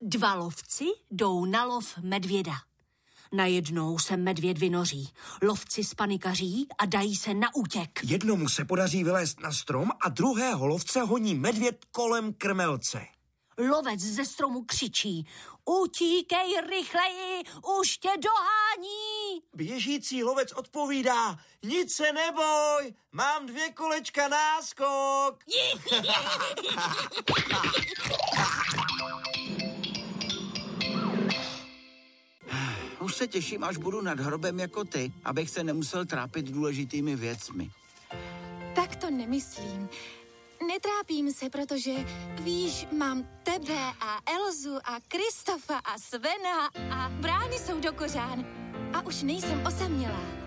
Dva lovci jdou na lov medvěda. Najednou se medvěd vynoří. Lovci spanikaří a dají se na útěk. Jednomu se podaří vylézt na strom a druhého lovce honí medvěd kolem krmelce. Lovec ze stromu křičí: utíkej rychleji, už tě dohání! Běžící lovec odpovídá: nic se neboj, mám 2 kolečka náskok. Už se těším, až budu nad hrobem jako ty, abych se nemusel trápit důležitými věcmi. Tak to nemyslím. Netrápím se, protože, víš, mám tebe a Elzu a Kristofa a Svena a brány jsou do kořán. A už nejsem osamělá.